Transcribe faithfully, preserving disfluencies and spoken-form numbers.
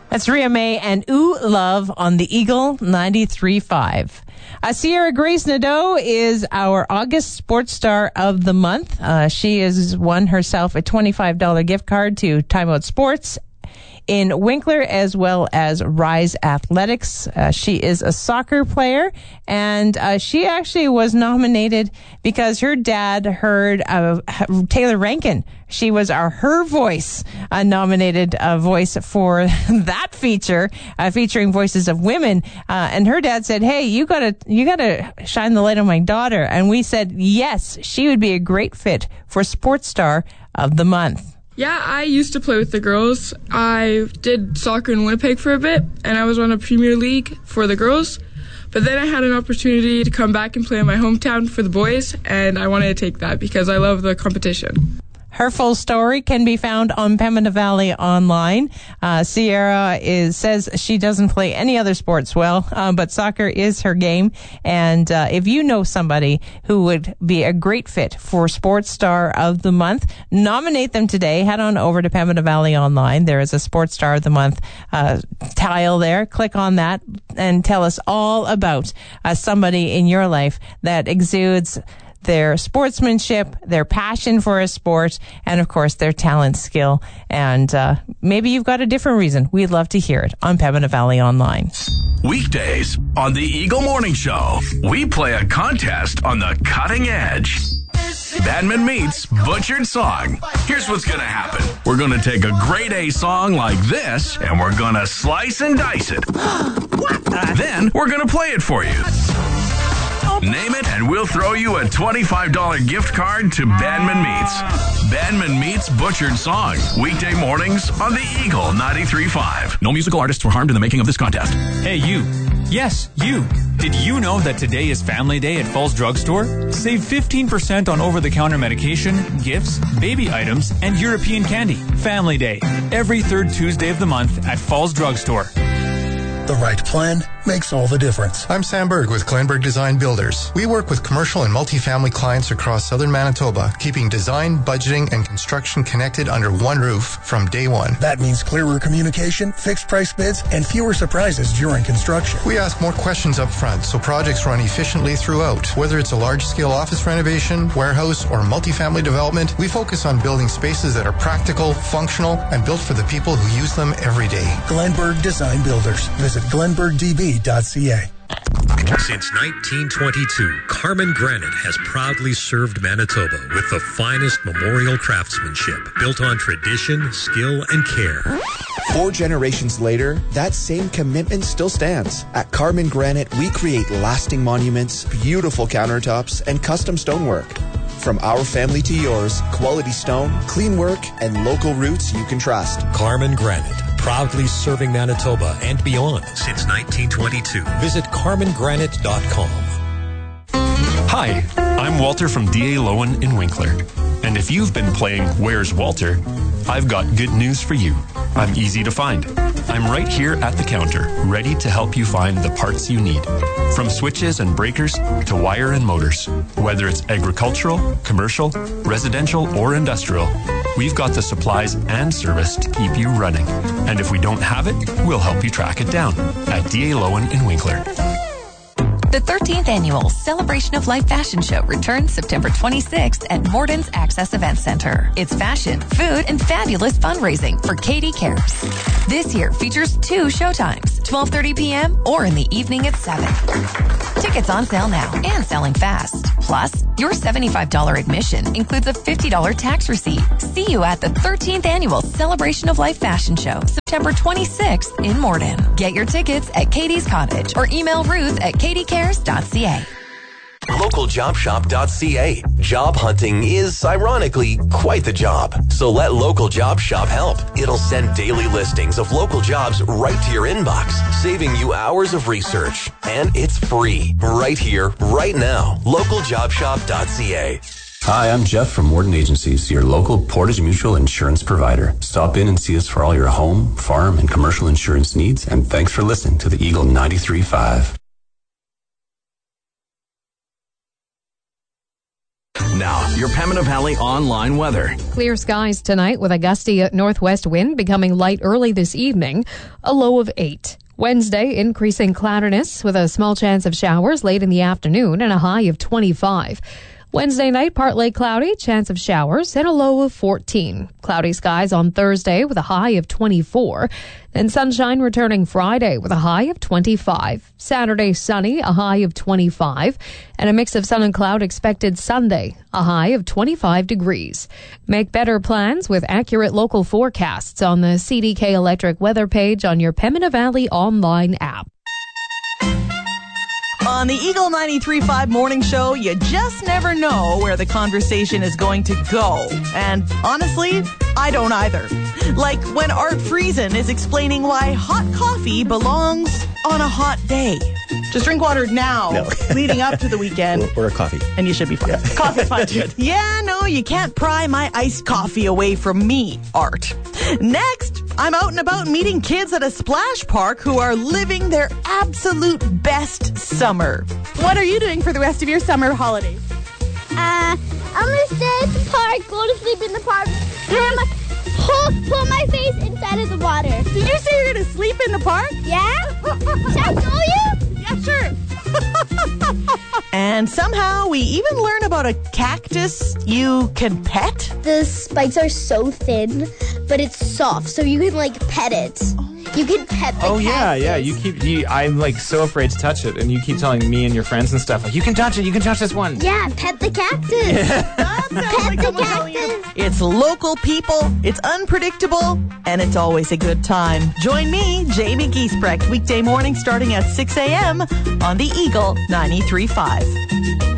That's Rhea May and Ooh Love on the Eagle ninety-three point five. Uh, Sierra Grace Nadeau is our August Sports Star of the Month. Uh, she has won herself a twenty-five dollars gift card to Time Out Sports in Winkler, as well as Rise Athletics. Uh, she is a soccer player, and uh, she actually was nominated because her dad heard uh, Taylor Rankin. She was our Her Voice uh, nominated uh, voice for that feature, uh, featuring voices of women. Uh, and her dad said, "Hey, you gotta, you gotta shine the light on my daughter." And we said, yes, she would be a great fit for Sports Star of the Month. Yeah, I used to play with the girls. I did soccer in Winnipeg for a bit, and I was on a Premier League for the girls. But then I had an opportunity to come back and play in my hometown for the boys, and I wanted to take that because I love the competition. Her full story can be found on Pembina Valley Online. Uh, Sierra is says she doesn't play any other sports well, uh, but soccer is her game. And uh, if you know somebody who would be a great fit for Sports Star of the Month, nominate them today. Head on over to Pembina Valley Online. There is a Sports Star of the Month uh, tile there. Click on that and tell us all about uh, somebody in your life that exudes their sportsmanship, their passion for a sport, and of course their talent, skill, and uh, maybe you've got a different reason. We'd love to hear it on Pembina Valley Online. Weekdays on the Eagle Morning Show, we play a contest on the cutting edge. Bandman meets Butchered Song. Here's what's going to happen. We're going to take a grade A song like this, and we're going to slice and dice it. Then we're going to play it for you. Name it, and we'll throw you a twenty-five dollars gift card to Bandman Meats. Bandman Meets Butchered Song. Weekday mornings on the Eagle ninety-three point five. No musical artists were harmed in the making of this contest. Hey, you. Yes, you. Did you know that today is Family Day at Falls Drugstore? Save fifteen percent on over-the-counter medication, gifts, baby items, and European candy. Family Day. Every third Tuesday of the month at Falls Drugstore. The right plan makes all the difference. I'm Sam Berg with Glenberg Design Builders. We work with commercial and multifamily clients across southern Manitoba, keeping design, budgeting, and construction connected under one roof from day one. That means clearer communication, fixed price bids, and fewer surprises during construction. We ask more questions up front so projects run efficiently throughout. Whether it's a large-scale office renovation, warehouse, or multifamily development, we focus on building spaces that are practical, functional, and built for the people who use them every day. Glenberg Design Builders. Visit glenberg d b dot c a. Since nineteen twenty-two, Carmen Granite has proudly served Manitoba with the finest memorial craftsmanship built on tradition, skill, and care. Four generations later, that same commitment still stands. At Carmen Granite, we create lasting monuments, beautiful countertops, and custom stonework. From our family to yours, quality stone, clean work, and local roots you can trust. Carmen Granite, proudly serving Manitoba and beyond since nineteen twenty-two. Visit carmen granite dot com. Hi, I'm Walter from D A Lowen in Winkler. And if you've been playing Where's Walter, I've got good news for you. I'm easy to find. I'm right here at the counter, ready to help you find the parts you need. From switches and breakers to wire and motors. Whether it's agricultural, commercial, residential, or industrial, we've got the supplies and service to keep you running. And if we don't have it, we'll help you track it down at D A Lowen in Winkler. The thirteenth Annual Celebration of Life Fashion Show returns September twenty-sixth at Morton's Access Event Center. It's fashion, food, and fabulous fundraising for Katie Cares. This year features two showtimes, twelve thirty p.m. or in the evening at seven. Tickets on sale now and selling fast. Plus, your seventy-five dollars admission includes a fifty dollars tax receipt. See you at the thirteenth Annual Celebration of Life Fashion Show, September twenty-sixth in Morton. Get your tickets at Katie's Cottage or email Ruth at katie cares dot c a. local job shop dot c a. Job hunting is, ironically, quite the job. So let Local Job Shop help. It'll send daily listings of local jobs right to your inbox, saving you hours of research. And it's free, right here, right now. local job shop dot c a. Hi, I'm Jeff from Warden Agencies, your local Portage Mutual insurance provider. Stop in and see us for all your home, farm, and commercial insurance needs. And thanks for listening to the Eagle ninety-three point five. Now, your Pembina Valley Valley Online weather. Clear skies tonight with a gusty northwest wind becoming light early this evening, a low of eight. Wednesday, increasing cloudiness with a small chance of showers late in the afternoon and a high of twenty-five. Wednesday night, partly cloudy, chance of showers, and a low of fourteen. Cloudy skies on Thursday with a high of twenty-four. Then sunshine returning Friday with a high of twenty-five. Saturday, sunny, a high of twenty-five. And a mix of sun and cloud expected Sunday, a high of twenty-five degrees. Make better plans with accurate local forecasts on the C D K Electric weather page on your Pembina Valley online app. On the Eagle ninety-three point five Morning Show, you just never know where the conversation is going to go. And honestly, I don't either. Like when Art Friesen is explaining why hot coffee belongs on a hot day. Just drink water now, No. leading up to the weekend. Or a coffee. And you should be fine. Yeah. Coffee's fine too. Yeah, no, you can't pry my iced coffee away from me, Art. Next, I'm out and about meeting kids at a splash park who are living their absolute best summer. What are you doing for the rest of your summer holidays? Uh, I'm gonna stay at the park, go to sleep in the park, and my, put my face inside of the water. Did you say you're gonna sleep in the park? Yeah? Should I show you? Yeah, sure. And somehow we even learn about a cactus you can pet. The spikes are so thin, but it's soft, so you can like pet it. You can pet the Oh cactus. yeah, yeah. You keep. You, I'm like so afraid to touch it, and you keep telling me and your friends and stuff like, you can touch it. You can touch this one. Yeah, pet the cactus. That sounds Pet like the someone telling you. cactus. It's local people, it's unpredictable, and it's always a good time. Join me, Jamie Giesbrecht, weekday morning starting at six a.m. on the Eagle ninety-three point five.